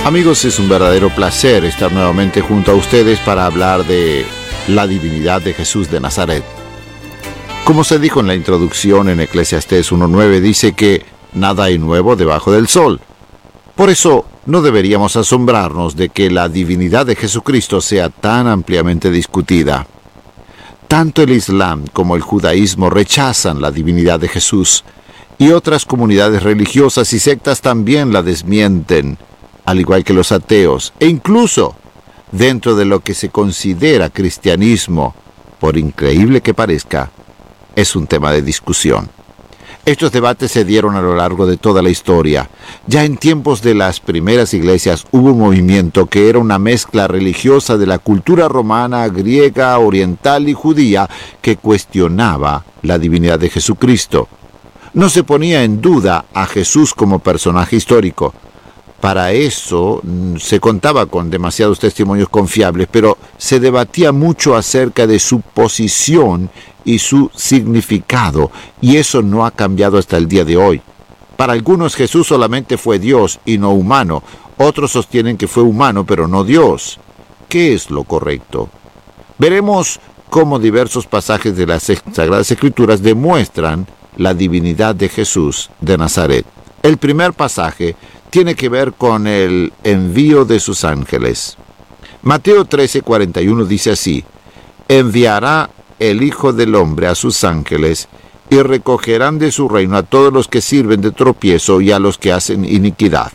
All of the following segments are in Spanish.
Amigos, es un verdadero placer estar nuevamente junto a ustedes para hablar de la divinidad de Jesús de Nazaret. Como se dijo en la introducción en Eclesiastés 1:9, dice que nada hay nuevo debajo del sol. Por eso no deberíamos asombrarnos de que la divinidad de Jesucristo sea tan ampliamente discutida. Tanto el Islam como el judaísmo rechazan la divinidad de Jesús, y otras comunidades religiosas y sectas también la desmienten, al igual que los ateos, e incluso dentro de lo que se considera cristianismo, por increíble que parezca, es un tema de discusión. Estos debates se dieron a lo largo de toda la historia. Ya en tiempos de las primeras iglesias hubo un movimiento que era una mezcla religiosa de la cultura romana, griega, oriental y judía que cuestionaba la divinidad de Jesucristo. No se ponía en duda a Jesús como personaje histórico. Para eso se contaba con demasiados testimonios confiables, pero se debatía mucho acerca de su posición y su significado, y eso no ha cambiado hasta el día de hoy. Para algunos Jesús solamente fue Dios y no humano. Otros sostienen que fue humano pero no Dios. ¿Qué es lo correcto? Veremos cómo diversos pasajes de las Sagradas Escrituras demuestran la divinidad de Jesús de Nazaret. El primer pasaje tiene que ver con el envío de sus ángeles. Mateo 13:41 dice así: enviará el Hijo del Hombre a sus ángeles, y recogerán de su reino a todos los que sirven de tropiezo y a los que hacen iniquidad.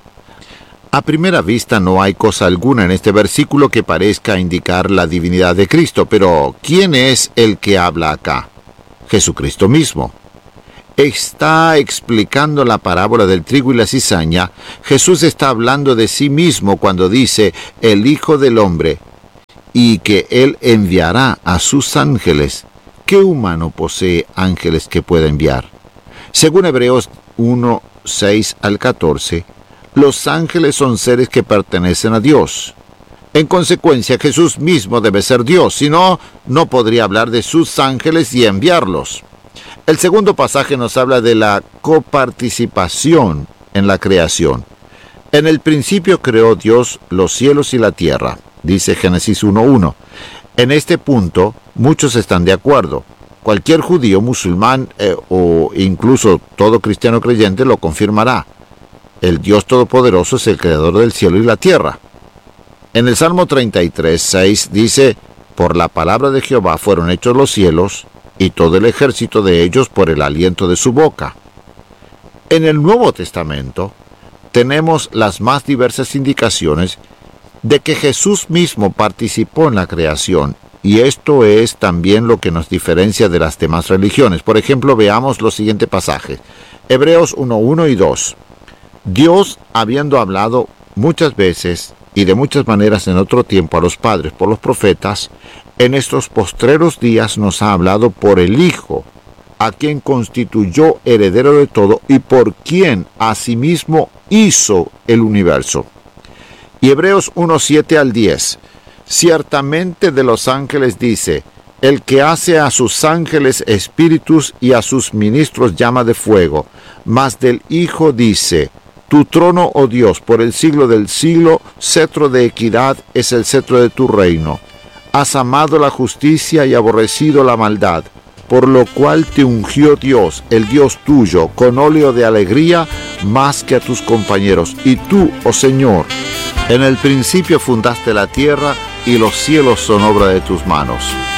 A primera vista no hay cosa alguna en este versículo que parezca indicar la divinidad de Cristo, pero ¿quién es el que habla acá? Jesucristo mismo. Está explicando la parábola del trigo y la cizaña. Jesús está hablando de sí mismo cuando dice el Hijo del Hombre, y que Él enviará a sus ángeles. ¿Qué humano posee ángeles que pueda enviar? Según Hebreos 1:6 al 14, los ángeles son seres que pertenecen a Dios. En consecuencia, Jesús mismo debe ser Dios, si no, no podría hablar de sus ángeles y enviarlos. El segundo pasaje nos habla de la coparticipación en la creación. En el principio creó Dios los cielos y la tierra, dice Génesis 1:1. En este punto, muchos están de acuerdo. Cualquier judío, musulmán o incluso todo cristiano creyente lo confirmará. El Dios Todopoderoso es el creador del cielo y la tierra. En el Salmo 33:6 dice: por la palabra de Jehová fueron hechos los cielos, y todo el ejército de ellos por el aliento de su boca. En el Nuevo Testamento tenemos las más diversas indicaciones de que Jesús mismo participó en la creación, y esto es también lo que nos diferencia de las demás religiones. Por ejemplo, veamos los siguientes pasajes. Hebreos 1:1 y 2. Dios, habiendo hablado muchas veces y de muchas maneras en otro tiempo a los padres por los profetas, en estos postreros días nos ha hablado por el Hijo, a quien constituyó heredero de todo y por quien asimismo hizo el universo. Y Hebreos 1:7 al 10. Ciertamente de los ángeles dice: el que hace a sus ángeles espíritus y a sus ministros llama de fuego. Mas del Hijo dice: tu trono, oh Dios, por el siglo del siglo, cetro de equidad es el cetro de tu reino. Has amado la justicia y aborrecido la maldad, por lo cual te ungió Dios, el Dios tuyo, con óleo de alegría más que a tus compañeros. Y tú, oh Señor, en el principio fundaste la tierra, y los cielos son obra de tus manos.